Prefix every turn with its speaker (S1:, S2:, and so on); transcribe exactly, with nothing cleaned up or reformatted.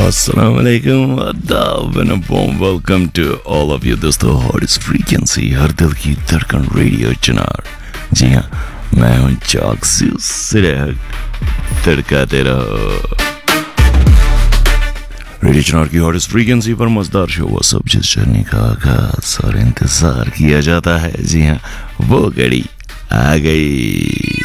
S1: Assalamu alaikum, adab and a warm welcome to all of you दोस्तों. Hot frequency हर दिल की धड़कन radio चनार. जी हाँ, मैं हूँ चॉक्सू सिरहट तड़काते रहो. रेडियो चनार की हॉट फ्रीक्वेंसी पर मजेदार शो वो सब जिस जर्नी का आगाज और इंतजार किया जाता है. जी हाँ, वो घड़ी आ गई.